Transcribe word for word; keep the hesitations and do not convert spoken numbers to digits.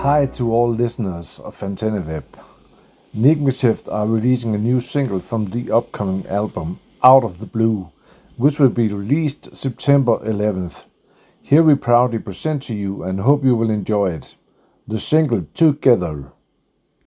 Hi to all listeners of AntennaWeb. Nigmatift are releasing a new single from the upcoming album Out of the Blue, which will be released September eleventh. Here we proudly present to you and hope you will enjoy it. The single Together.